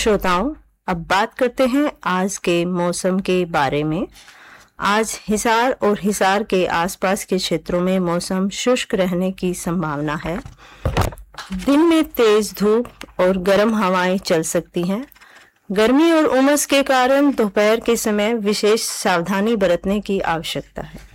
श्रोताओं, अब बात करते हैं आज के मौसम के बारे में। आज हिसार और हिसार के आसपास के क्षेत्रों में मौसम शुष्क रहने की संभावना है। दिन में तेज धूप और गर्म हवाएं चल सकती हैं। गर्मी और उमस के कारण दोपहर के समय विशेष सावधानी बरतने की आवश्यकता है।